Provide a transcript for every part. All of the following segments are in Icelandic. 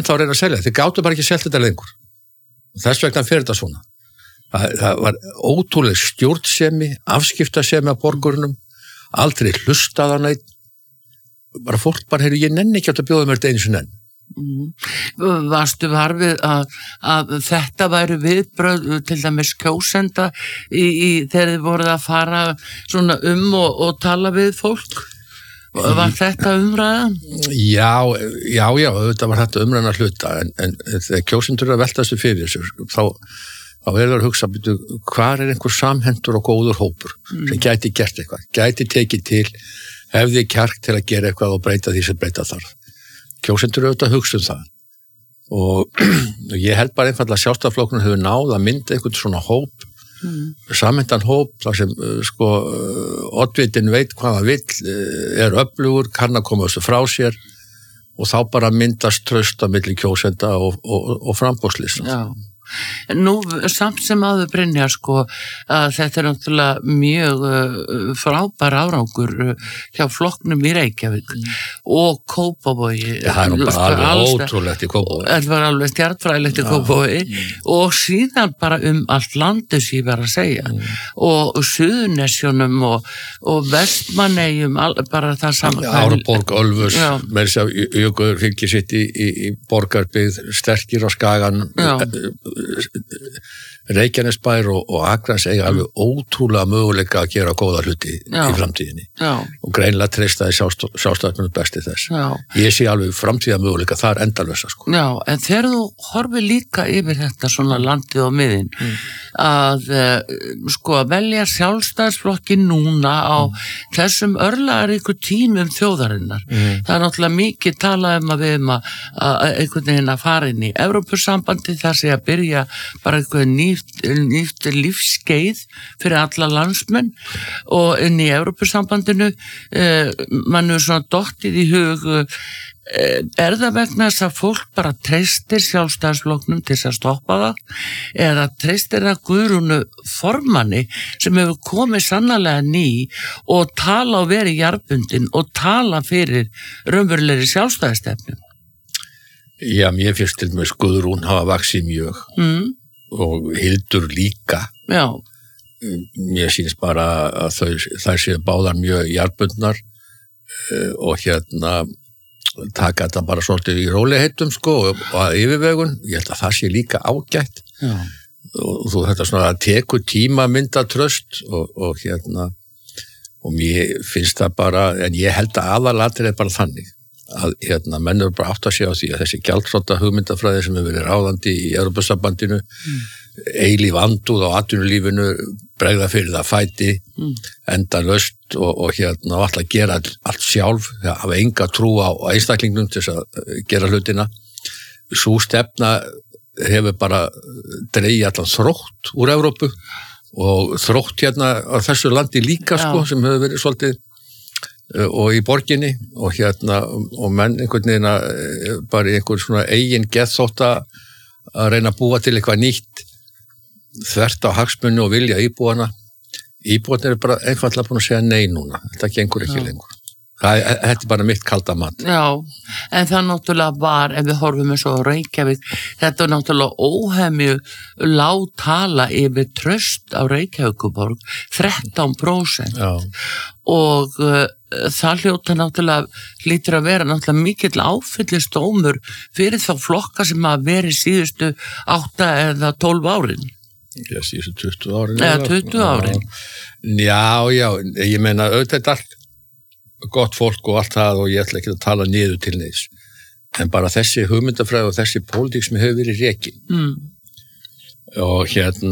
ennþá að reyna að selja, þeir gátu bara ekki selt þetta lengur. Þess vegna fyrir þetta svona. Það var ótrúleg stjórnsemi, afskiptasemi af borgurunum, aldrei hlustað á neitt, bara fólk bara, ég nenni ekki að bjóða mér þetta einu sinni enn. Varstu varfið að þetta væru viðbrögð til dæmis kjósenda þegar þið voruð að fara svona og tala við fólk? Var þetta umræðan? Já, þetta var þetta umræðan að hluta en þegar kjósendur að velta þessu fyrir þessu, þá er það að hugsa hvar er einhver samhentur og góður hópur sem gæti gert eitthvað, gæti tekið til, hefði kjark til að gera eitthvað og breyta því sem breyta þarf. Kjósendur auðvitað hugsa það og ég held bara einfallega að Sjálfstæðisflokkurinn hefur náð að mynda einhvern svona hóp, samhentan hóp þar sem oddvitinn veit hvað hann vill, er öflugur, kann að koma þessu frá sér og þá bara myndast traust á milli kjósenda og framboðslista. Já. Nú, samt sem áður Brynjar, að þetta náttúrulega mjög frábær árangur hjá flokknum í Reykjavík og Kópavogi. Það er bara alveg ótrúlegt í Kópavogi. Það var alveg stjarnfræðilegt í Kópavogi og síðan bara allt landið sem ég var að segja og Suðurnesjunum og Vestmannaeyjum, bara það saman. Árborg, Ölfus, með þess að Jökull fylgir sitt í borgarbyggð, sterkir á Skagan, Reykjanesbær og Akraness eiga alveg ótrúlega möguleika að gera góða hluti í framtíðinni og greinilega treystaði Sjálfstæðismenn besti þess. Ég sé alveg framtíða möguleika þar endalösa. Já, en þegar þú horfir líka yfir þetta svona landið á miðin að velja Sjálfstæðisflokkin núna á þessum örlagaríku tímum þjóðarinnar. Það er náttúrulega mikið talað að við einhvern veginn að fara inn í Evrópusambandi, þar sé að byrja bara eitthvað nýtt lífskeið fyrir alla landsmenn og inn í Evrópusambandinu mann er svona dottið í hug er það vegna þess að fólk bara treystir Sjálfstæðisflokknum til að stoppa það eða treystir það Guðrúnu formanni sem hefur komið sannarlega ný og tala og verið jarðbundin og tala fyrir raunverulegri sjálfstæðisstefnu? Já, mér finnst til dæmis Guðrún hafa vaxið mjög og Hildur líka. Já. Mér sýnist bara að þær séu báðar mjög jarðbundnar og taka þetta bara svolítið í rólegheitum og að yfirvegun. Ég held að það sé líka ágætt. Já. Og þú þetta svona að tekur tíma að mynda tröst og mér finnst það bara, en ég held að aðalatrið er bara þannig að menn eru bara átt að segja á því að þessi gjaldþrota hugmyndafræði sem hefur verið ráðandi í Evrópusambandinu, eilíf andúð á atvinnulífinu, bregða fyrir það fæti, endalaust og alltaf gera allt sjálf, hafa enga trú á einstaklingnum til þess að gera hlutina. Sú stefna hefur bara dregið allan þrótt úr Evrópu og þrótt á þessu landi líka sem hefur verið svolítið og í borginni og og menn einhvern veginn bara einhvern svona eigin geðþótt að reyna að búa til eitthvað nýtt þvert á hagsmuni og vilja íbúarnir eru bara einfaldlega búin að segja nei núna, þetta gengur ekki lengur. Þetta er bara mitt kalda mat. Já, en það náttúrulega var, ef við horfum eins og Reykjavík, þetta er náttúrulega óhemju lág tala yfir traust á Reykjavíkuborg, 13%. Já. Og það hlýtur að vera náttúrulega mikill áfyllistómur fyrir þá flokka sem að veri síðustu 8 eða 12 árin. Já, síðustu 20 árin. Eða 20 árin. Já, ég meina auðvitað allt gott fólk og allt það og ég ætla ekki að tala niður til neins. En bara þessi hugmyndafræði og þessi pólitík sem hefur verið rekin. Og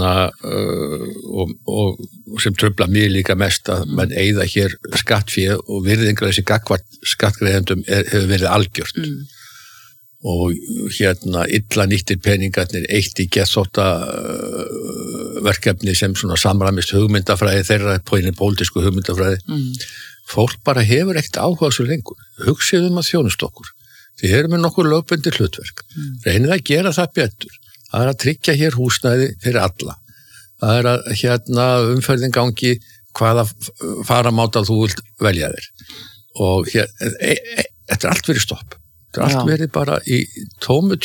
og sem trufla mig líka mest að menn eyða hér skattfé og virðingarleysi gagnvart skattgreiðendum hefur verið algjört. Og illa nýttir peningarnir eitt í geðþótta verkefni sem svona samræmist hugmyndafræði þeirra pólitísku hugmyndafræði. Fólk bara hefur ekkert áhuga svo lengur. Hugsið að þjónust okkur. Þið erum með nokkur lögbundið hlutverk. Reynið að gera það betur. Það er að tryggja hér húsnæði fyrir alla. Það er að umferðin gangi hvaða faramáta þú vilt velja þér. Og þetta er allt verið stopp. Þetta er allt verið bara í tómu